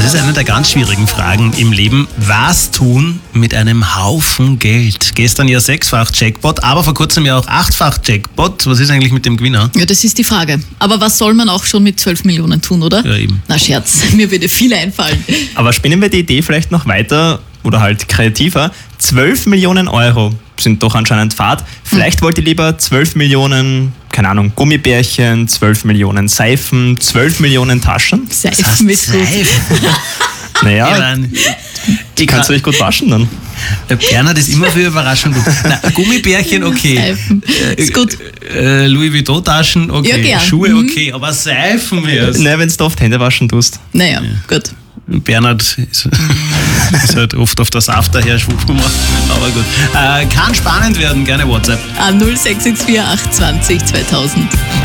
Das ist eine der ganz schwierigen Fragen im Leben. Was tun mit einem Haufen Geld? Gestern ja 6-fach Jackpot, aber vor kurzem ja auch 8-fach Jackpot. Was ist eigentlich mit dem Gewinner? Ja, das ist die Frage. Aber was soll man auch schon mit 12 Millionen tun, oder? Ja, eben. Na Scherz, mir würde viel einfallen. Aber spinnen wir die Idee vielleicht noch weiter oder halt kreativer. 12 Millionen Euro sind doch anscheinend Fahrt. Vielleicht wollt ihr lieber 12 Millionen, keine Ahnung, Gummibärchen, 12 Millionen Seifen, 12 Millionen Taschen. Seifen ist gut. Naja, die kannst du dich gut waschen dann. Der Bernhard ist immer für Überraschung gut. Na, Gummibärchen, okay. Seifen. Ist gut. Louis Vuitton-Taschen, okay. Ja, gern. Schuhe, okay. Aber Seifen wär's. Naja, wenn du oft Hände waschen tust. Naja, gut. Bernhard ist halt oft auf der Saft daher schwuppen. Aber gut. Kann spannend werden, gerne WhatsApp. A 0664 820 2000.